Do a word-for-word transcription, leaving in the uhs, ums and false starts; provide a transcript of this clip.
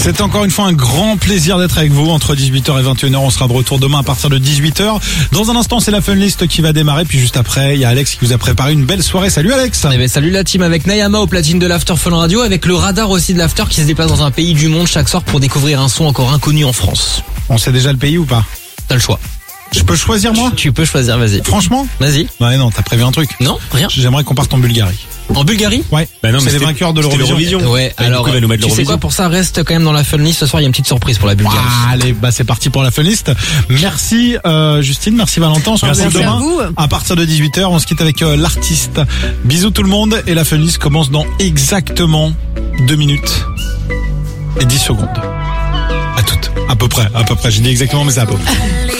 C'est encore une fois un grand plaisir d'être avec vous. Entre dix-huit heures et vingt et une heures, on sera de retour demain à partir de dix-huit heures. Dans un instant, c'est la Funlist qui va démarrer. Puis juste après, il y a Alex qui vous a préparé une belle soirée. Salut Alex. Eh ben, salut la team, avec Nayama au platine de l'After Fun Radio, avec le radar aussi de l'After qui se déplace dans un pays du monde chaque soir pour découvrir un son encore inconnu en France. On sait déjà le pays ou pas? T'as le choix. Je peux choisir moi? Tu peux choisir, vas-y. Franchement? Vas-y. Ouais, non, t'as prévu un truc. Non, rien. J'aimerais qu'on parte en Bulgarie. En Bulgarie? Ouais. Bah non, mais c'est les c'était- vainqueurs de c'était l'Eurovision. l'Eurovision. Ouais, Bah, du alors, coup, il va nous mettre tu sais l'Eurovision. quoi, pour ça, reste quand même dans la Funlist. Ce soir, il y a une petite surprise pour la Bulgarie. Ah, allez, bah c'est parti pour la Funlist. Merci euh, Justine, merci Valentin. On se Merci retrouve à demain vous. à partir de dix-huit heures. On se quitte avec euh, l'artiste. Bisous tout le monde et la Funlist commence dans exactement deux minutes et dix secondes. À toutes, à peu près, à peu près. J'ai dit exactement, mais c'est à peu près.